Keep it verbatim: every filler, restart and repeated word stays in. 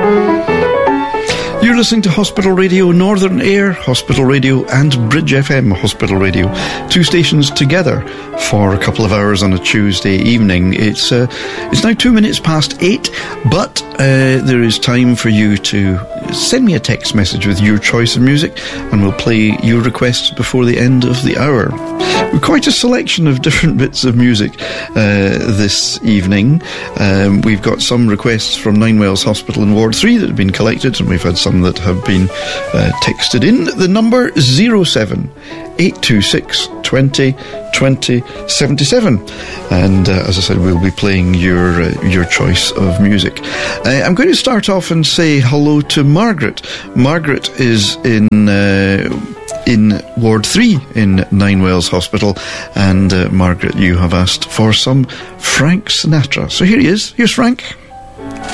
You're listening to Hospital Radio Northern Air, Hospital Radio and Bridge F M Hospital Radio. Two stations together for a couple of hours on a Tuesday evening. It's uh, it's now two minutes past eight, but uh, there is time for you to send me a text message with your choice of music, and we'll play your requests before the end of the hour. We've quite a selection of different bits of music uh, this evening. Um, we've got some requests from Ninewells Hospital in Ward three that have been collected, and we've had some that have been uh, texted in. The number zero seven eight two six twenty twenty seventy-seven, and uh, as I said, we'll be playing your uh, your choice of music. uh, I'm going to start off and say hello to Margaret. Margaret is in uh, in Ward three in Ninewells Hospital, and uh, Margaret, you have asked for some Frank Sinatra, so here he is. Here's Frank.